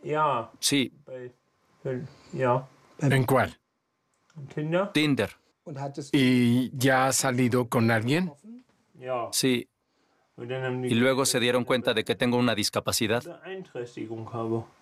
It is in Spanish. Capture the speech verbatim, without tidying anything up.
Sí. ¿En cuál? Tinder. ¿Y ya has salido con alguien? Sí. Y luego se dieron cuenta de que tengo una discapacidad.